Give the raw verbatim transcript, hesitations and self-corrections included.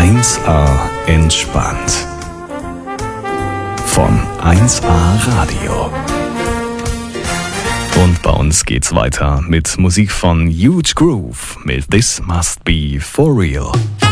eins A entspannt. Von eins A Radio. Und bei uns geht's weiter mit Musik von Huge Groove mit This Must Be For Real.